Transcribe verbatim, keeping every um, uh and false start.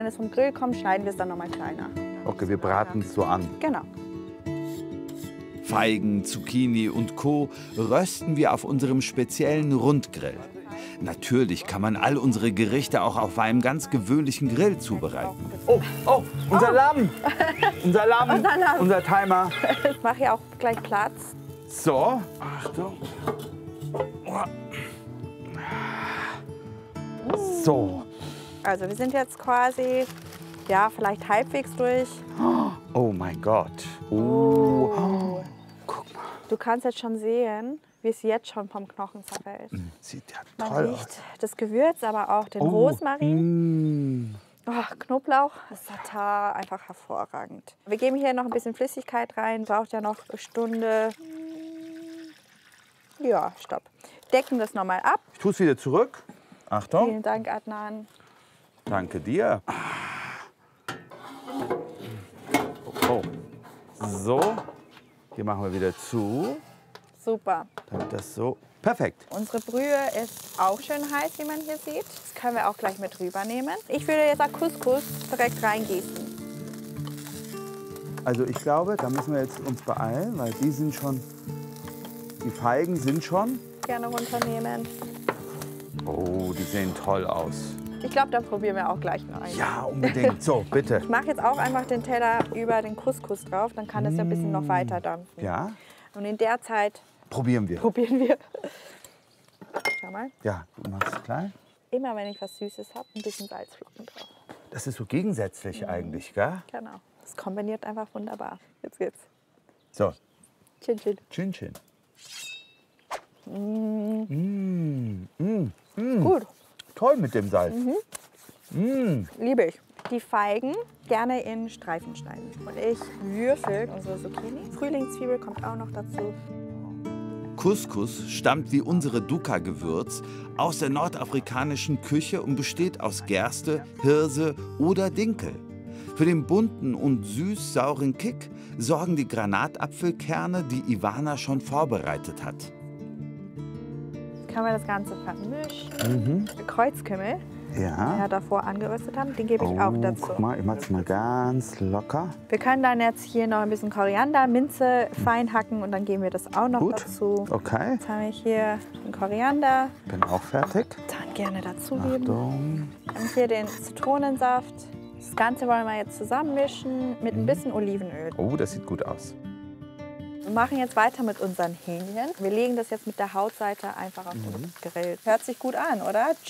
Wenn es vom Grill kommt, schneiden wir es dann noch mal kleiner. Okay, wir braten es so an. Genau. Feigen, Zucchini und Co. rösten wir auf unserem speziellen Rundgrill. Natürlich kann man all unsere Gerichte auch auf einem ganz gewöhnlichen Grill zubereiten. Oh, oh, unser oh. Lamm! Unser Lamm, unser, Lamm. unser Timer. Ich mache hier auch gleich Platz. So, Achtung. So. Also wir sind jetzt quasi, ja, vielleicht halbwegs durch. Oh mein Gott. Oh. Oh. Guck mal. Du kannst jetzt schon sehen, wie es jetzt schon vom Knochen zerfällt. Sieht ja Man toll riecht aus. das Gewürz, aber auch den Oh. Rosmarin. Mm. Oh, Knoblauch, das Tatar, einfach hervorragend. Wir geben hier noch ein bisschen Flüssigkeit rein, braucht ja noch eine Stunde. Ja, stopp. Decken das nochmal ab. Ich tue es wieder zurück. Achtung. Vielen Dank, Adnan. Danke dir. Oh. So. Hier machen wir wieder zu. Super. Damit das so. Perfekt. Unsere Brühe ist auch schön heiß, wie man hier sieht. Das können wir auch gleich mit rübernehmen. Ich würde jetzt auch Couscous direkt reingießen. Also ich glaube, da müssen wir jetzt uns beeilen, weil die sind schon, die Feigen sind schon. Gerne runternehmen. Oh, die sehen toll aus. Ich glaube, da probieren wir auch gleich noch einen. Ja, unbedingt. So, bitte. Ich mache jetzt auch einfach den Teller über den Couscous drauf, dann kann das ja ein bisschen noch weiter dampfen. Ja, Und in der Zeit probieren wir. probieren wir. Schau mal. Ja, du machst es klein. Immer wenn ich was Süßes habe, ein bisschen Salzflocken drauf. Das ist so gegensätzlich eigentlich, gell? Genau. Das kombiniert einfach wunderbar. Jetzt geht's. So, Chin Chin. Chin Chin. Mm. Mm, mm, mm. Gut. Toll mit dem Salz. Mhm. Mm. Liebe ich. Die Feigen gerne in Streifen schneiden. Und ich würfel unsere Zucchini. Frühlingszwiebel kommt auch noch dazu. Couscous stammt wie unsere Dukkha-Gewürz aus der nordafrikanischen Küche und besteht aus Gerste, Hirse oder Dinkel. Für den bunten und süß-sauren Kick sorgen die Granatapfelkerne, die Ivana schon vorbereitet hat. Können wir das Ganze vermischen. Mhm. Kreuzkümmel, den Ja. wir davor angeröstet haben, den gebe ich Oh, auch dazu. guck mal, ich mach's mal ganz locker. Wir können dann jetzt hier noch ein bisschen Koriander, Minze fein hacken und dann geben wir das auch noch Gut. dazu. Okay, Jetzt habe ich hier den Koriander, bin auch fertig. dann gerne dazugeben. Achtung. Und hier den Zitronensaft. Das Ganze wollen wir jetzt zusammenmischen mit ein bisschen Olivenöl. Oh, das sieht gut aus. Wir machen jetzt weiter mit unseren Hähnchen. Wir legen das jetzt mit der Hautseite einfach auf den Grill. Hört sich gut an, oder?